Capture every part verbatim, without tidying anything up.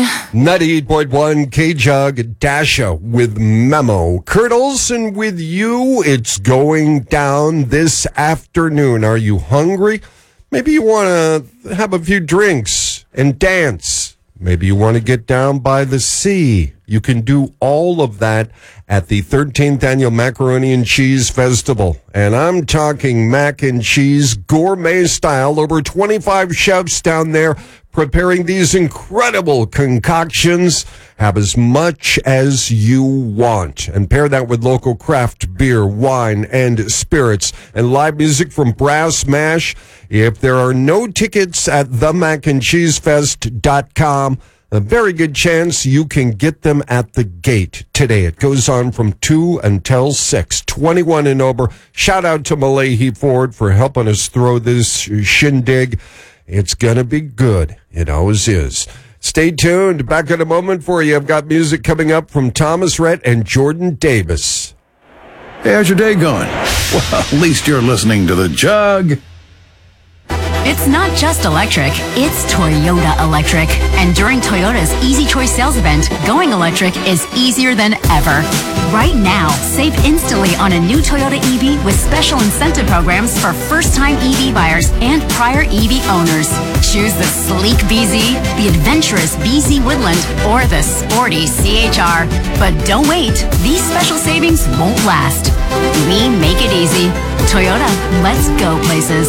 ninety-eight point one K-Jug, Dasha with Memo. Kurt Olson with you. It's going down this afternoon. Are you hungry? Maybe you want to have a few drinks and dance. Maybe you want to get down by the sea. You can do all of that at the thirteenth Annual Macaroni and Cheese Festival. And I'm talking mac and cheese gourmet style. Over twenty-five chefs down there preparing these incredible concoctions. Have as much as you want. And pair that with local craft beer, wine, and spirits. And live music from Brass Mash. If there are no tickets at the mac and cheese fest dot com, a very good chance you can get them at the gate today. It goes on from two until six. twenty-one and over. Shout out to Malahi Ford for helping us throw this shindig. It's going to be good. It always is. Stay tuned. Back in a moment for you. I've got music coming up from Thomas Rhett and Jordan Davis. Hey, how's your day going? Well, at least you're listening to The Jug. It's not just electric, it's Toyota Electric. And during Toyota's Easy Choice sales event, going electric is easier than ever. Right now, save instantly on a new Toyota E V with special incentive programs for first-time E V buyers and prior E V owners. Choose the sleek B Z, the adventurous B Z Woodland, or the sporty C H R. But don't wait, these special savings won't last. We make it easy. Toyota, let's go places.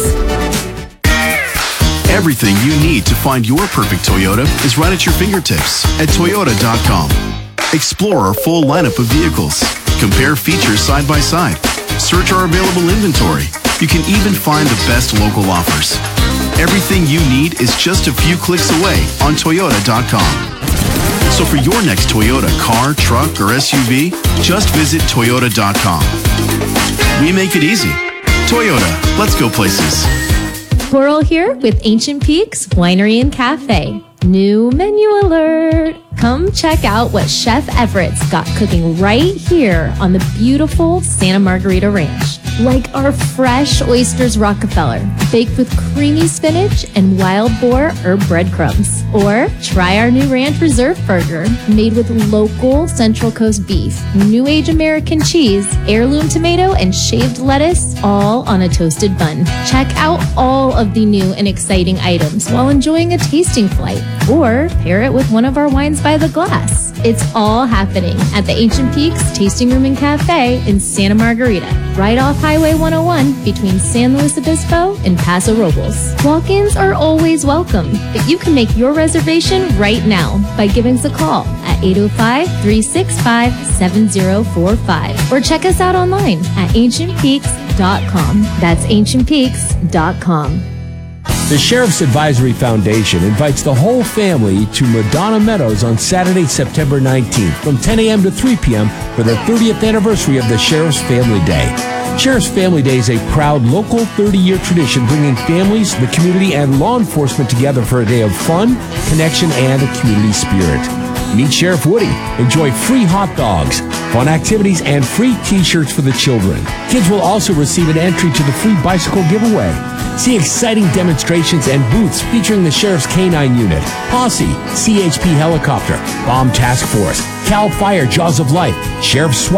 Everything you need to find your perfect Toyota is right at your fingertips at Toyota dot com. Explore our full lineup of vehicles. Compare features side by side. Search our available inventory. You can even find the best local offers. Everything you need is just a few clicks away on Toyota dot com. So for your next Toyota car, truck, or S U V, just visit Toyota dot com. We make it easy. Toyota, let's go places. Coral here with Ancient Peaks Winery and Cafe. New menu alert! Come check out what Chef Everett's got cooking right here on the beautiful Santa Margarita Ranch. Like our fresh oysters Rockefeller, baked with creamy spinach and wild boar herb breadcrumbs. Or try our new Ranch Reserve Burger, made with local Central Coast beef, New Age American cheese, heirloom tomato, and shaved lettuce, all on a toasted bun. Check out all of the new and exciting items while enjoying a tasting flight, or pair it with one of our wines by the glass. It's all happening at the Ancient Peaks Tasting Room and Cafe in Santa Margarita, right off Highway one oh one between San Luis Obispo and Paso Robles. Walk-ins are always welcome, but you can make your reservation right now by giving us a call at eight oh five, three six five, seven oh four five or check us out online at ancient peaks dot com. That's ancient peaks dot com. The Sheriff's Advisory Foundation invites the whole family to Madonna Meadows on Saturday, September nineteenth from ten a.m. to three p.m. for the thirtieth anniversary of the Sheriff's Family Day. Sheriff's Family Day is a proud local thirty-year tradition bringing families, the community, and law enforcement together for a day of fun, connection, and a community spirit. Meet Sheriff Woody. Enjoy free hot dogs, fun activities, and free t-shirts for the children. Kids will also receive an entry to the free bicycle giveaway. See exciting demonstrations and booths featuring the Sheriff's K nine Unit, Posse, C H P Helicopter, Bomb Task Force, CAL FIRE Jaws of Life, Sheriff's SWAT